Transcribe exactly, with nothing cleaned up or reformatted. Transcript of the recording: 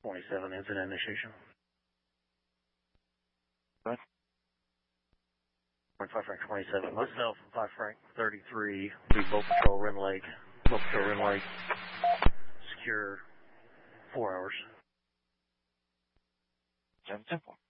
twenty-seven, incident initiation. What? five Frank twenty-seven, myself and five Frank thirty-three, we boat patrol Ren Lake, boat patrol Ren Lake, secure four hours. Seven simple.